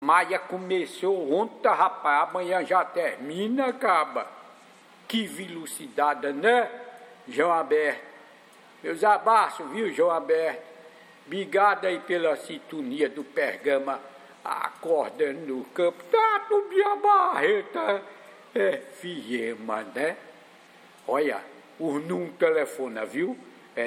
maia começou ontem, rapaz, amanhã já termina, caba. Que velocidade, né, João Alberto? Meus abraços, viu, João Alberto? Obrigado aí pela sintonia do Pergama, acordando no campo. Tá no minha barreta, firma, né? Olha, o número telefona, viu? É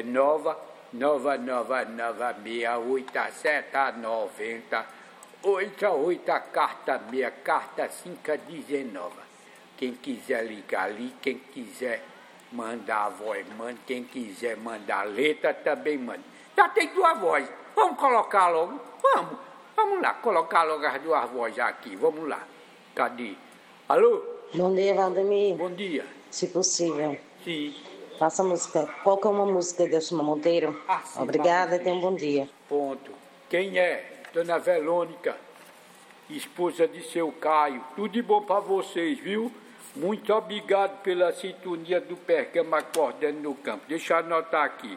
999687090 88 carta 6, carta 519. Quem quiser ligar ali, quem quiser mandar a voz, manda. Quem quiser mandar letra, também manda. Já tem duas vozes. Vamos colocar logo? Vamos lá, colocar logo as duas vozes aqui. Vamos lá. Cadê? Alô? Bom dia, Valdemir. Bom dia. Se possível. Sim. Faça música. Qual é uma música de Elcimar Monteiro? Sim, obrigada e tenha um bom dia. Ponto. Quem é? Dona Verônica, esposa de seu Caio. Tudo de bom para vocês, viu? Muito obrigado pela sintonia do Pergama acordando no campo. Deixa eu anotar aqui.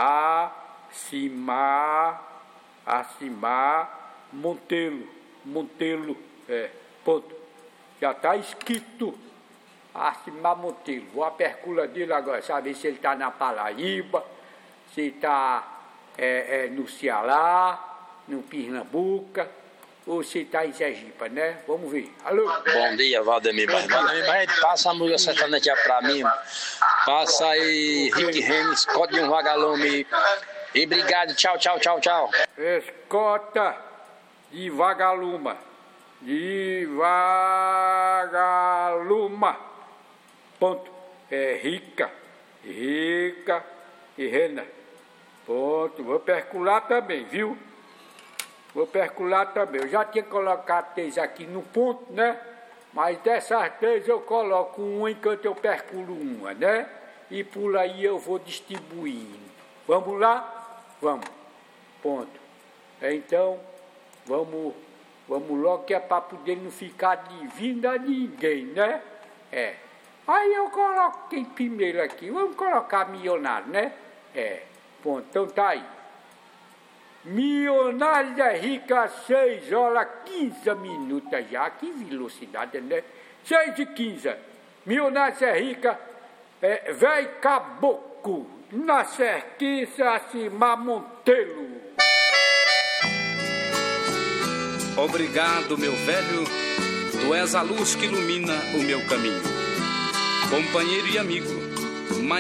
Acimar Montelo. Ponto. Já está escrito. Acimar Montelo. Vou à percula dele agora, saber se ele está na Paraíba, se está no Ceará, no Pernambuco, ou se está em Sergipe, né? Vamos ver. Alô? Bom dia, Valdemir. Valdemir, passa a música sertaneja pra mim. Passa aí, Rick Renes, Escota de um Vagalume. E obrigado, tchau. Escota de Vagaluma. Ponto. Rica e Rena. Ponto. Vou percular também, viu? Eu já tinha colocado três aqui no ponto, né? Mas dessas três eu coloco uma enquanto eu perculo uma, né? E por aí eu vou distribuindo. Vamos lá? Vamos. Ponto. Então, vamos logo, que é para poder não ficar devendo a ninguém, né? Aí eu coloco quem primeiro aqui. Vamos colocar milionário, né? Ponto. Então tá aí. Milionário é rica, 6 horas 15 minutos já. Que velocidade, né? 6h15. Milionário é rica, velho caboclo. Na cerquiça, Acimar Montelo. Obrigado, meu velho. Tu és a luz que ilumina o meu caminho. Companheiro e amigo.